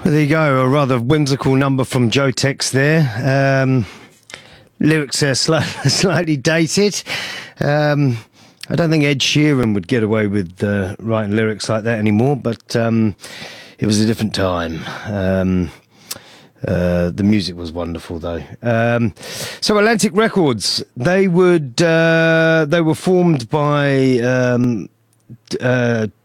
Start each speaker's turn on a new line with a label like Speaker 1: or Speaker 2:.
Speaker 1: There you go, a rather whimsical number from Joe Tex there. Lyrics are slightly dated. I don't think Ed Sheeran would get away with writing lyrics like that anymore, but it was a different time. The music was wonderful, though. So Atlantic Records, they were formed by